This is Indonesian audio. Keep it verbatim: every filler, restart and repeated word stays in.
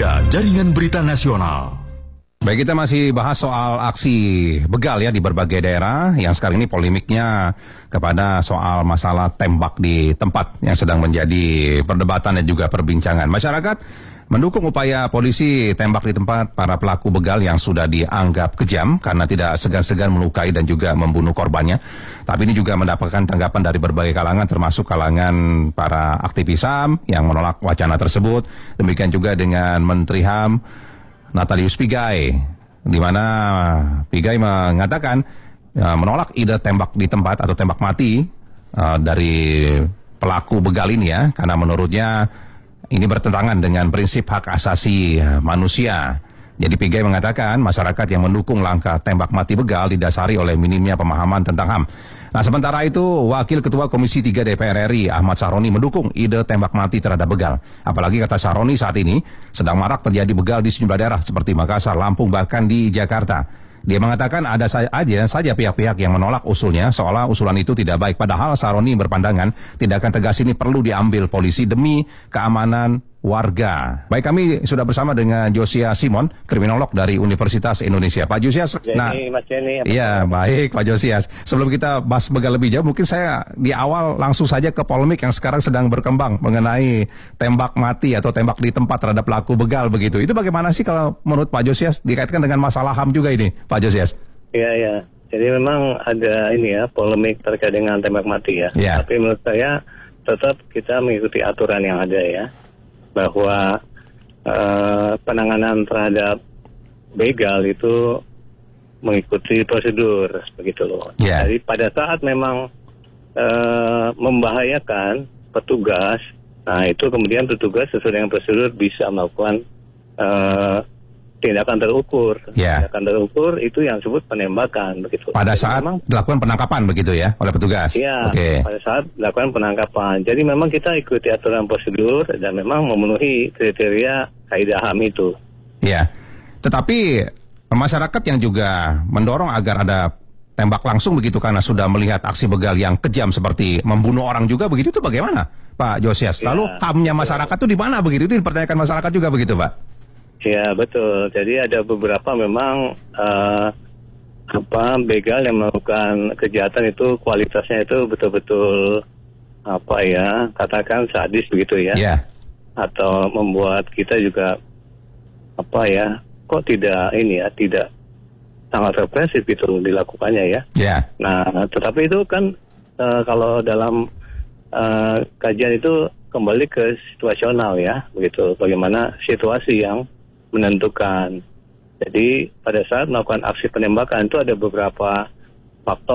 Media Jaringan Berita Nasional. Baik, kita masih bahas soal aksi begal ya di berbagai daerah yang sekarang ini polemiknya kepada soal masalah tembak di tempat yang sedang menjadi perdebatan dan juga perbincangan. Masyarakat mendukung upaya polisi tembak di tempat para pelaku begal yang sudah dianggap kejam karena tidak segan-segan melukai dan juga membunuh korbannya. Tapi ini juga mendapatkan tanggapan dari berbagai kalangan termasuk kalangan para aktivis H A M yang menolak wacana tersebut. Demikian juga dengan Menteri H A M Natalius Pigai, di mana Pigai mengatakan uh, menolak ide tembak di tempat atau tembak mati uh, dari pelaku begal ini ya, karena menurutnya ini bertentangan dengan prinsip hak asasi manusia. Jadi Pigai mengatakan masyarakat yang mendukung langkah tembak mati begal didasari oleh minimnya pemahaman tentang H A M. Nah, sementara itu Wakil Ketua Komisi tiga D P R R I Ahmad Saroni mendukung ide tembak mati terhadap begal. Apalagi kata Saroni saat ini sedang marak terjadi begal di sejumlah daerah seperti Makassar, Lampung, bahkan di Jakarta. Dia mengatakan ada saja saja pihak-pihak yang menolak usulnya seolah usulan itu tidak baik. Padahal Saroni berpandangan tindakan tegas ini perlu diambil polisi demi keamanan warga. Baik, kami sudah bersama dengan Josias Simon, kriminolog dari Universitas Indonesia. Pak Josias, Jenny, nah, Mas Jenny, iya baik Pak Josias. Sebelum kita bahas begal lebih jauh, mungkin saya di awal langsung saja ke polemik yang sekarang sedang berkembang mengenai tembak mati atau tembak di tempat terhadap pelaku begal begitu. Itu bagaimana sih kalau menurut Pak Josias dikaitkan dengan masalah H A M juga ini, Pak Josias? Iya, iya. Jadi memang ada ini ya, polemik terkait dengan tembak mati ya. Ya. Tapi menurut saya tetap kita mengikuti aturan yang ada ya. Bahwa uh, penanganan terhadap begal itu mengikuti prosedur begitu loh. Yeah. Jadi pada saat memang uh, membahayakan petugas, nah itu kemudian petugas sesuai dengan prosedur bisa melakukan uh, tindakan terukur. Yeah. Tindakan terukur itu yang disebut penembakan begitu. Pada Jadi saat memang, dilakukan penangkapan begitu ya oleh petugas. Iya, okay. Pada saat dilakukan penangkapan. Jadi memang kita ikuti aturan prosedur dan memang memenuhi kriteria kaidah H A M itu. Iya. Tetapi masyarakat yang juga mendorong agar ada tembak langsung begitu karena sudah melihat aksi begal yang kejam seperti membunuh orang juga begitu, itu bagaimana, Pak Josias? Ya, Lalu H A M-nya masyarakat itu di mana begitu? Itu dipertanyakan masyarakat juga begitu, Pak? Ya, betul. Jadi ada beberapa memang uh, apa begal yang melakukan kejahatan itu kualitasnya itu betul-betul apa ya, katakan sadis begitu ya. Yeah. Atau membuat kita juga apa ya, kok tidak ini ya, tidak sangat represif gitu dilakukannya ya. Yeah. Nah, tetapi itu kan uh, kalau dalam uh, kajian itu kembali ke situasional ya, begitu. Bagaimana situasi yang menentukan. Jadi pada saat melakukan aksi penembakan itu ada beberapa faktor